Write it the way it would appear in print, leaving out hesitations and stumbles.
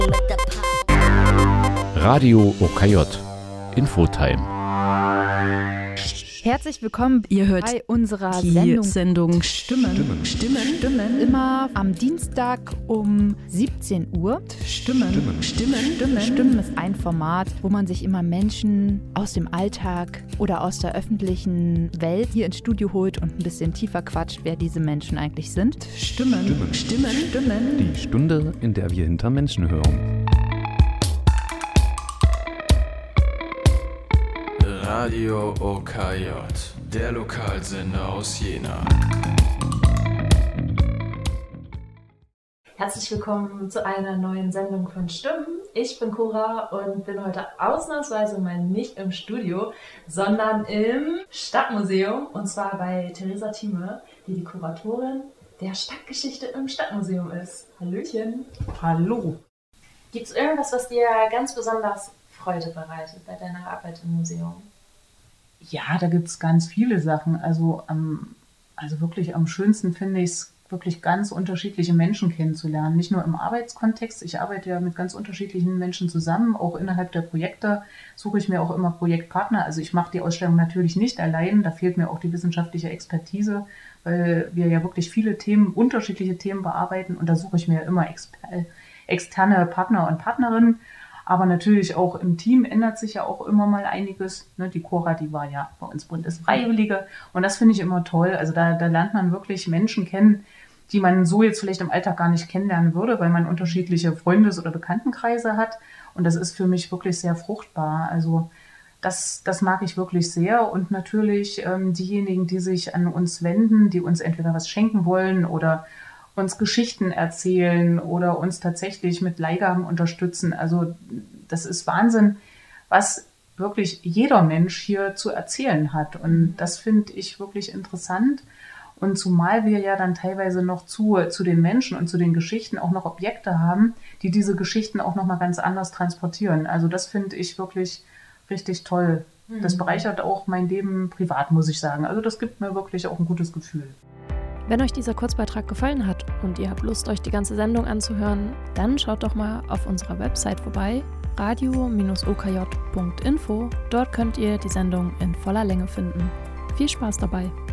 Radio OKJ Infotime. Herzlich willkommen, ihr hört bei unserer Sendung Stimmen. Immer am Dienstag um 17 Uhr. Stimmen ist ein Format, wo man sich immer Menschen aus dem Alltag oder aus der öffentlichen Welt hier ins Studio holt und ein bisschen tiefer quatscht, wer diese Menschen eigentlich sind. Stimmen. Die Stunde, in der wir hinter Menschen hören. Radio OKJ, der Lokalsender aus Jena. Herzlich willkommen zu einer neuen Sendung von Stimmen. Ich bin Cora und bin heute ausnahmsweise mal nicht im Studio, sondern im Stadtmuseum. Und zwar bei Theresa Thieme, die Kuratorin der Stadtgeschichte im Stadtmuseum ist. Hallöchen. Hallo. Gibt es irgendwas, was dir ganz besonders Freude bereitet bei deiner Arbeit im Museum? Ja, da gibt es ganz viele Sachen. Also wirklich am schönsten finde ich es, wirklich ganz unterschiedliche Menschen kennenzulernen. Nicht nur im Arbeitskontext. Ich arbeite ja mit ganz unterschiedlichen Menschen zusammen. Auch innerhalb der Projekte suche ich mir auch immer Projektpartner. Also ich mache die Ausstellung natürlich nicht allein. Da fehlt mir auch die wissenschaftliche Expertise, weil wir ja wirklich viele Themen, unterschiedliche Themen bearbeiten. Und da suche ich mir immer externe Partner und Partnerinnen. Aber natürlich auch im Team ändert sich ja auch immer mal einiges. Die Cora, die war ja bei uns Bundesfreiwillige. Und das finde ich immer toll. Also da lernt man wirklich Menschen kennen, die man so jetzt vielleicht im Alltag gar nicht kennenlernen würde, weil man unterschiedliche Freundes- oder Bekanntenkreise hat. Und das ist für mich wirklich sehr fruchtbar. Also das mag ich wirklich sehr. Und natürlich diejenigen, die sich an uns wenden, die uns entweder was schenken wollen oder uns Geschichten erzählen oder uns tatsächlich mit Leihgaben unterstützen. Also das ist Wahnsinn, was wirklich jeder Mensch hier zu erzählen hat. Und das finde ich wirklich interessant. Und zumal wir ja dann teilweise noch zu den Menschen und zu den Geschichten auch noch Objekte haben, die diese Geschichten auch nochmal ganz anders transportieren. Also das finde ich wirklich richtig toll. Das bereichert auch mein Leben privat, muss ich sagen. Also das gibt mir wirklich auch ein gutes Gefühl. Wenn euch dieser Kurzbeitrag gefallen hat und ihr habt Lust, euch die ganze Sendung anzuhören, dann schaut doch mal auf unserer Website vorbei, radio-okj.info. Dort könnt ihr die Sendung in voller Länge finden. Viel Spaß dabei!